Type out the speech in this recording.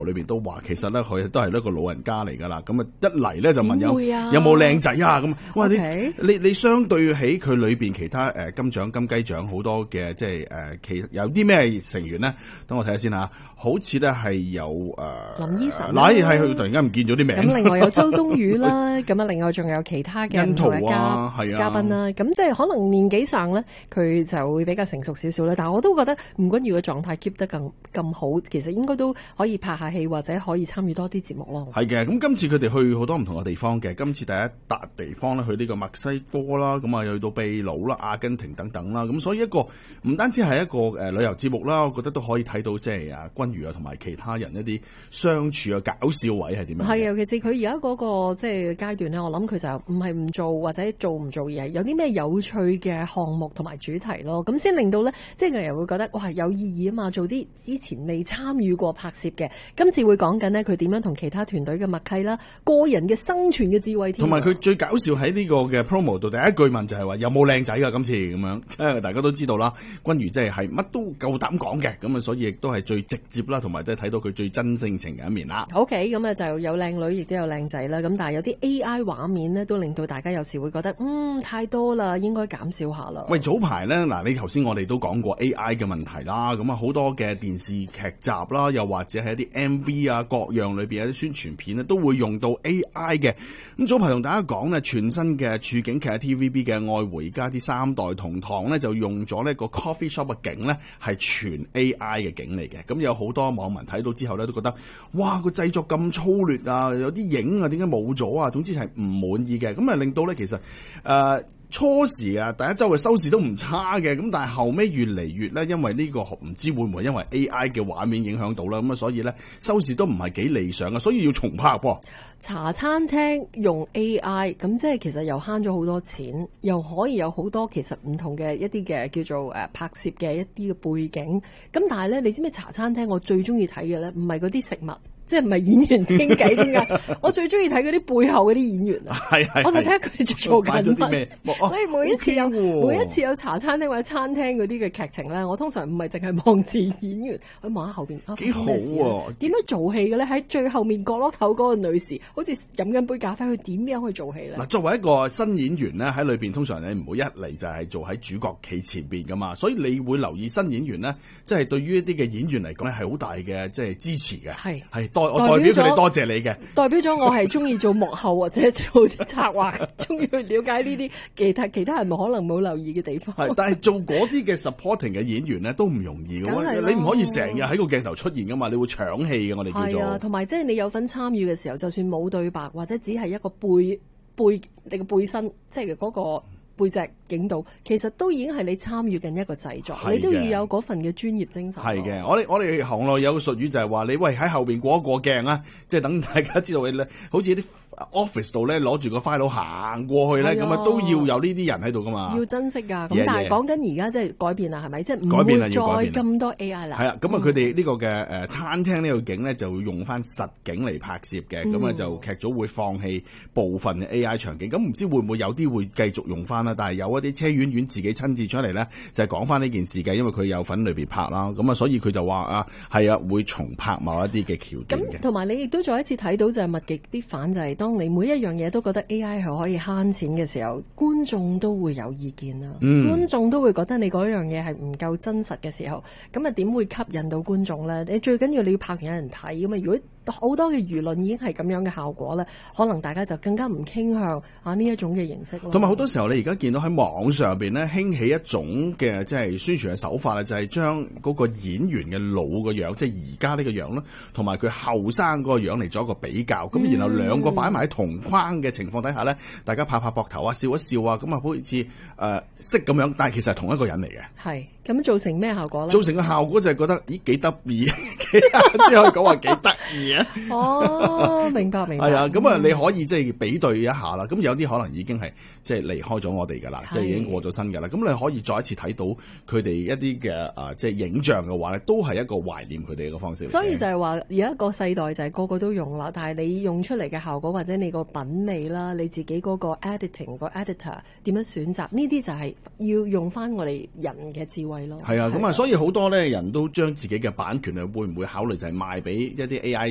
裏邊都話，其實咧佢都係一個老人家嚟噶啦。咁啊一嚟咧就問有冇靚仔啊咁。哇 ，okay. 你相對起佢裏邊其他金獎金雞獎好多嘅即係有啲咩成員咧？等我睇下先嚇。好似咧係有林依晨， 嗱係佢突然間唔見咗啲名。 咁另外有周冬雨啦，咁啊另外仲有其他嘅唔同嘅嘉賓啦。咁即係可能年紀上咧，佢就會比較成熟少少啦。但係我都覺得吳君如嘅狀態 keep 得咁好，其實應該都可以拍下戲或者可以參與多啲節目咯。 係嘅，咁今次佢哋去好多唔同嘅地方嘅。今次第一笪地方咧去呢個墨西哥啦，咁啊又去到秘魯啦、阿根廷等等啦。咁所以一個唔單止係一個旅遊節目啦，我覺得都可以睇到即係君如啊同埋其他人一啲相處嘅搞笑位係點樣？係， 尤其是佢而家嗰個即係階段咧，我諗佢就唔係唔做或者做唔做，而係有啲咩有趣嘅項目同埋主題咯，咁先令到咧即係人會覺得哇有意義啊嘛，做啲之前未參與過拍攝嘅，今次會講緊呢，佢點樣同其他團隊嘅默契啦，個人嘅生存嘅智慧添。同埋佢最搞笑喺呢個嘅 promo 度第一句問就係話有冇靚仔㗎今次咁樣，即係大家都知道啦，君如即係乜都夠膽講嘅，咁啊所以亦都係最直接啦，同埋都係睇到佢最真性情嘅一面啦。 OK， 咁啊就有靚女亦都有靚仔啦，咁但係有啲 AI 畫面呢，都令到大家有時會覺得太多啦，應該減少下啦。 喂，早排咧嗱，你頭先我哋都講過 AI 嘅問題啦，咁啊好多嘅電視劇集啦，又或者係一啲 MV 啊各樣裏邊有啲宣傳片咧，都會用到 AI 嘅。咁早排同大家講呢，全新嘅處境劇 TVB 嘅《愛回家之三代同堂》呢，就用咗呢個 coffee shop 嘅景呢，係全 AI 嘅景嚟嘅。咁有好多網民睇到之後呢，都覺得哇個製作咁粗劣啊，有啲影啊點解冇咗啊？總之係唔滿意嘅。咁啊令到呢，其實初時第一周嘅收視都唔差嘅，咁但係後尾越嚟越咧，因為呢個唔知會唔會因為 AI 嘅畫面影響到啦，咁啊所以咧收視都唔係幾理想啊，所以要重拍噃。 茶餐廳用 AI， 咁即係其實又慳咗好多錢，又可以有好多其實唔同嘅一啲嘅叫做拍攝嘅一啲嘅背景。咁但係咧，你知唔知茶餐廳我最中意睇嘅咧，唔係嗰啲食物。即係唔係演員傾偈點解？我最中意睇嗰啲背後嗰啲演員啊！我就睇下佢哋做緊乜。所以每一次有茶餐廳或者餐廳嗰啲嘅劇情咧，我通常唔係淨係望住演員，我望下後邊幾好喎！ 點樣做戲嘅咧？喺最後面角落頭嗰個女士，好似飲緊杯咖啡，佢點樣去做戲咧？嗱， 作為一個新演員咧，喺裏邊通常你唔會一嚟就係做喺主角企前邊噶嘛，所以你會留意新演員咧，即係對於一啲嘅演員嚟講咧係好大嘅即係支持嘅，係。我代表佢哋多謝你嘅， 代表咗我係中意做幕後或者做策劃，中意去了解呢啲其他人可能冇留意嘅地方。 係，但係做嗰啲嘅 supporting 嘅演員咧都唔容易嘅，你唔可以成日喺個鏡頭出現噶嘛，你會搶戲嘅，我哋叫做。係啊， 同埋即係你有份參與嘅時候，就算冇對白或者只係一個背你個背身，即係嗰個背脊影到，其實都已經係你參與緊一個製作，你都要有嗰份嘅專業精神。 係嘅，我哋行內有個術語就係話你喂喺後邊過一過鏡啊，即係等大家知道你咧，好似啲 office 度咧攞住個 file 行過去咧，咁啊都要有呢啲人喺度噶嘛， 要珍惜㗎。咁但係講緊而家即係改變啦，係咪？即係唔會再咁多 AI 啦。係啦， 咁啊佢哋呢個嘅餐廳呢個景咧就會用翻實景嚟拍攝嘅，咁啊就劇組會放棄部分嘅 AI 場景，咁唔知會唔會有啲會繼續用翻啦？但係有一啲車婉婉自己親自出嚟咧，就係講翻呢件事嘅，因為佢有份裏邊拍啦，咁啊所以佢就話係會重拍某一啲嘅橋段嘅。 咁同埋你亦都再一次睇到就係物極必反，就係當你每一樣嘢都覺得 AI 係可以慳錢嘅時候，觀眾都會有意見啦。觀眾都會覺得你嗰樣嘢係唔夠真實嘅時候，咁啊點會吸引到觀眾咧？你最緊要你要拍完有人睇咁嘛。如果好多嘅輿論已經係咁樣嘅效果咧，可能大家就更加唔傾向呢一種嘅形式咯。 同埋好多時候你而家見到喺網上邊咧興起一種嘅即係宣傳嘅手法咧，就係將嗰個演員嘅老個樣，即係而家呢個樣啦，同埋佢後生嗰個樣嚟做一個比較。咁然後兩個擺埋喺同框嘅情況底下咧，大家拍拍膊頭啊，笑一笑啊，咁啊好似識咁樣，但係其實係同一個人嚟嘅。 係咁造成咩效果咧？ 造成嘅效果就係覺得咦幾得意，只可以講話幾得意啊！ 哦，明白。係啊，咁啊你可以即係比對一下啦。咁有啲可能已經係即係離開咗我哋㗎啦，即係已經過咗身㗎啦。咁你可以再一次睇到佢哋一啲嘅即係影像嘅話咧，都係一個懷念佢哋嘅方式。 所以就係話而家個世代就係個個都用啦，但係你用出嚟嘅效果或者你個品味啦，你自己嗰個 editing 個 editor 點樣選擇，呢啲就係要用翻我哋人嘅智慧咯。 係啊，咁啊，所以好多咧人都將自己嘅版權會唔會考慮就係賣俾一啲 AI